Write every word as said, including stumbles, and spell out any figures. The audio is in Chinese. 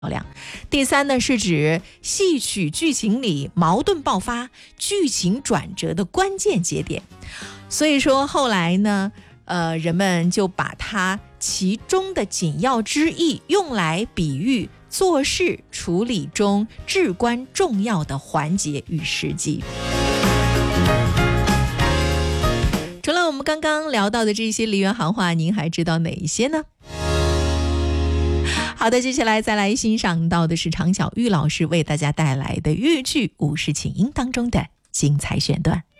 亮。第三呢，是指戏曲剧情里矛盾爆发、剧情转折的关键节点。所以说后来呢，呃，人们就把它其中的紧要之意用来比喻做事处理中至关重要的环节与时机。除了我们刚刚聊到的这些梨园行话，您还知道哪一些呢？好的，接下来再来欣赏到的是常小玉老师为大家带来的豫剧《武氏请缨》当中的精彩选段。